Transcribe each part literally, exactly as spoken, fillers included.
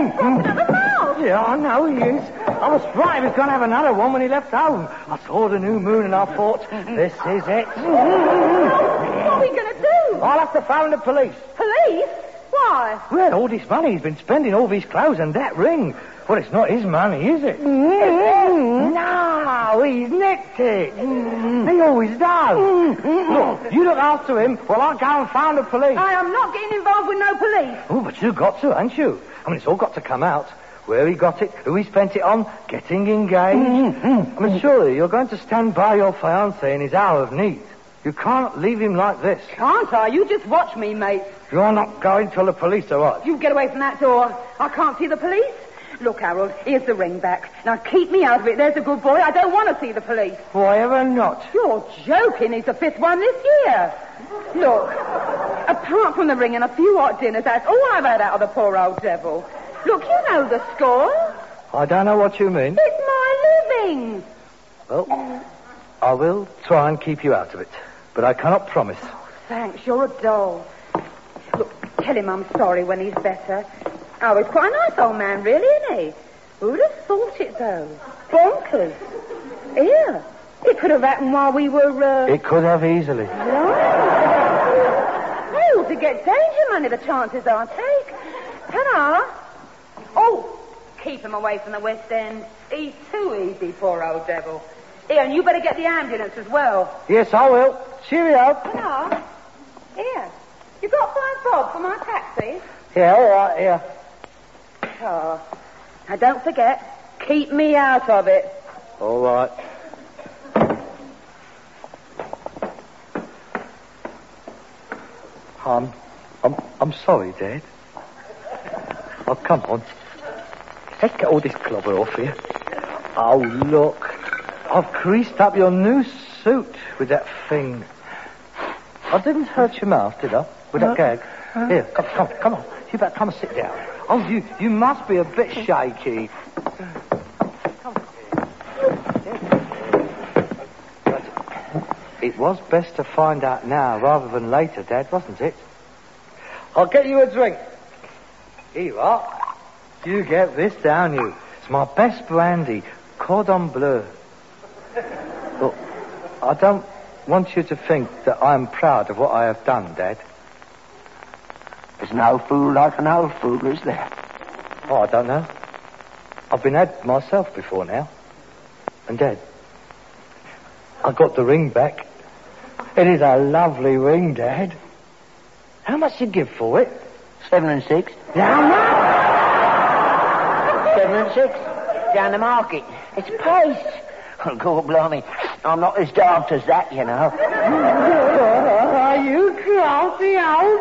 Yeah, I know he is. I was frightened he was going to have another one when he left home. I saw the new moon and I thought, this is it. What are we going to do? I'll have to phone the police. Police? Why? Well, all this money he's been spending, all these clothes and that ring. Well, it's not his money, is it? Mm-hmm. No, he's nicked it. Mm-hmm. He always does. Mm-hmm. Look, you look after him while I go and phone the police. I am not getting involved with no police. Oh, but you've got to, haven't you? I mean, it's all got to come out. Where he got it, who he spent it on, getting engaged. Mm-hmm. I mean, surely you're going to stand by your fiancé in his hour of need. You can't leave him like this. Can't I? You just watch me, mate. You're not going till the police arrive. You get away from that door. I can't see the police. Look, Harold, here's the ring back. Now keep me out of it. There's a good boy. I don't want to see the police. Why ever not? You're joking. He's the fifth one this year. Look, apart from the ring and a few hot dinners, that's all I've had out of the poor old devil. Look, you know the score. I don't know what you mean. It's my living. Well, I will try and keep you out of it, but I cannot promise. Oh, thanks. You're a doll. Look, tell him I'm sorry when he's better. Oh, he's quite a nice old man, really, isn't he? Who'd have thought it, though? Bonkers. Here. It could have happened while we were, uh... It could have easily. No. I ought to get danger money, the chances I take. Ta-da. Oh, keep him away from the West End. He's too easy, poor old devil. Here, and you better get the ambulance as well. Yes, I will. Cheerio. Ta-da. Here. You got five bob for my taxi? Yeah, all right, here. Oh. Now, don't forget, keep me out of it. All right. I'm, I'm, I'm sorry, Dad. Oh, come on. Let's get all this clobber off here. Oh, look. I've creased up your new suit with that thing. I didn't hurt your mouth, did I? With that gag? Here, come, come, come on. You better come and sit down. Oh, you, you must be a bit shaky. Come But it was best to find out now rather than later, Dad, wasn't it? I'll get you a drink. Here you are. You get this down, you. It's my best brandy, Cordon Bleu. Look, I don't want you to think that I'm proud of what I have done, Dad. There's no fool like an old fool, is there? Oh, I don't know. I've been had myself before now. And, Dad, I got the ring back. It is a lovely ring, Dad. How much you give for it? Seven and six. How much? Seven and six. Down the market. It's paste. Oh, God blimey. I'm not as daft as that, you know. Oh, you crafty old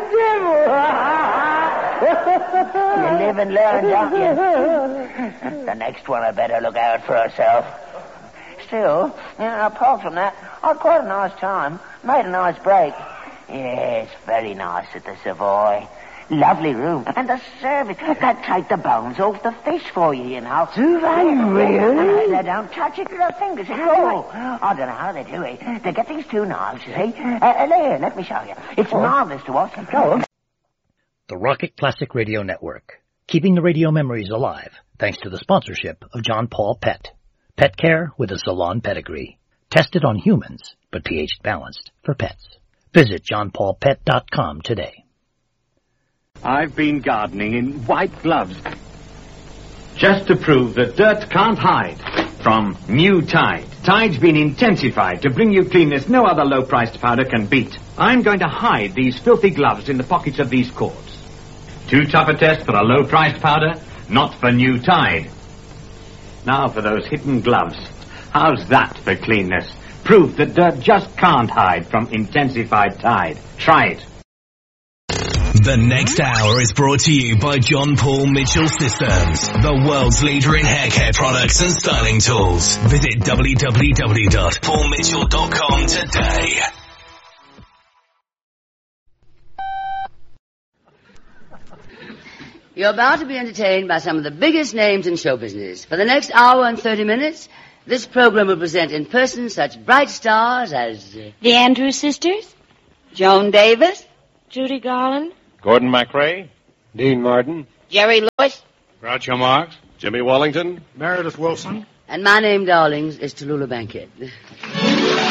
devil. You live and learn, don't you? The next one had better look out for herself. Still, you know, apart from that, I had quite a nice time. Made a nice break. Yes, very nice at the Savoy. Lovely room. And the service. They take the bones off the fish for you, you know. Do they really? They don't touch it with their fingers. Oh, I don't know how they do it. They get these two knives, you see. Uh, here, let me show you. It's oh. marvelous to watch them. Go on. The Rocket Classic Radio Network. Keeping the radio memories alive, thanks to the sponsorship of John Paul Pet. Pet care with a salon pedigree. Tested on humans, but pH balanced for pets. Visit john paul pet dot com today. I've been gardening in white gloves just to prove that dirt can't hide from new Tide. Tide's been intensified to bring you cleanness no other low-priced powder can beat. I'm going to hide these filthy gloves in the pockets of these cords. Too tough a test for a low-priced powder? Not for new Tide. Now for those hidden gloves. How's that for cleanness? Proof that dirt just can't hide from intensified Tide. Try it. The next hour is brought to you by John Paul Mitchell Systems, the world's leader in hair care products and styling tools. Visit w w w dot paul mitchell dot com today. You're about to be entertained by some of the biggest names in show business. For the next hour and thirty minutes, this program will present in person such bright stars as... Uh, the Andrews Sisters, Joan Davis, Judy Garland, Gordon MacRae, Dean Martin, Jerry Lewis, Groucho Marx. Jimmy Wallington. Meredith Wilson. And my name, darlings, is Tallulah Bankhead.